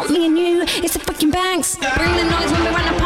not me and you, it's the fucking banks. Bring the noise when we run up